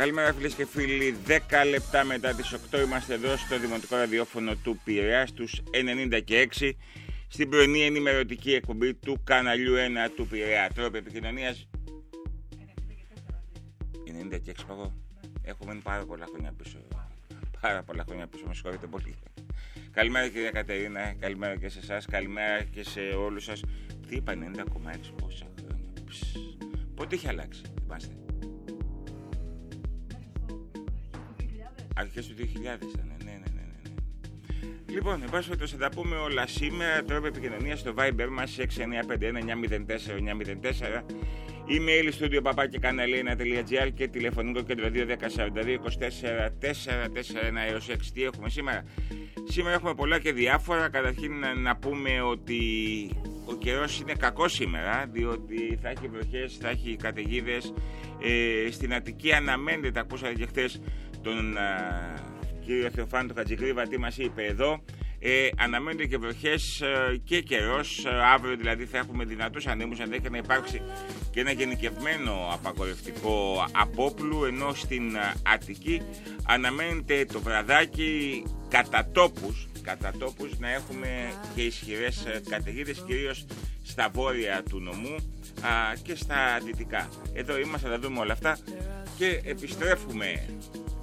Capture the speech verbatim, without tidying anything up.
Καλημέρα φίλες και φίλοι, δέκα λεπτά μετά τις οκτώ είμαστε εδώ στο Δημοτικό Ραδιόφωνο του Πειραιά στους ενενήντα και έξι, στην πρωινή ενημερωτική εκπομπή του καναλιού ένα του Πειραιά. Τρόποι επικοινωνίας ενενήντα και έξι παγώ. Έχω μείνει πάρα πολλά χρόνια πίσω. Πάρα πολλά χρόνια πίσω, με συγχωρείτε πολύ. Καλημέρα κυρία Κατερίνα, καλημέρα και σε εσάς, καλημέρα και σε όλους σας. Τι είπα, ενενήντα κόμμα έξι, πόσα χρόνια. Ψ. Πότε είχε αλλάξει, θυμάστε? Αρχές του δύο χιλιάδες ήταν, ναι, ναι, ναι, ναι. Λοιπόν, εν πάση περιπτώσει, θα τα πούμε όλα σήμερα. Τρόπο επικοινωνία στο Viber μας έξι εννιά πέντε ένα εννιά μηδέν τέσσερα εννιά μηδέν τέσσερα, email studio παπάκι καναλιένα ένα τελεία τζι άρ και τηλεφωνικό κέντρο δύο ένα μηδέν σαράντα δύο είκοσι τέσσερα τετρακόσια σαράντα ένα έως έξι. Τι έχουμε σήμερα? Σήμερα έχουμε πολλά και διάφορα. Καταρχήν να, να πούμε ότι ο καιρός είναι κακός σήμερα, διότι θα έχει βροχές, θα έχει καταιγίδες. Ε, στην Αττική αναμένεται, τα ακούσατε και χθες, τον α, κύριο Θεοφάνη του Χατζικρίβα τι μας είπε εδώ. Ε, αναμένονται και βροχές ε, και καιρός. Ε, αύριο δηλαδή θα έχουμε δυνατούς ανέμους, ενδέχεται να υπάρξει και ένα γενικευμένο απαγορευτικό απόπλου, ενώ στην α, Αττική αναμένεται το βραδάκι κατά τόπους, κατά τόπους να έχουμε και ισχυρές ε, καταιγίδες, κυρίως στα βόρεια του νομού α, και στα δυτικά. Εδώ είμαστε, θα δούμε όλα αυτά και επιστρέφουμε